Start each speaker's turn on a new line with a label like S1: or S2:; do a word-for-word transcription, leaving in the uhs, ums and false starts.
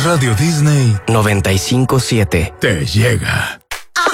S1: Radio Disney
S2: noventa y cinco siete
S1: te llega.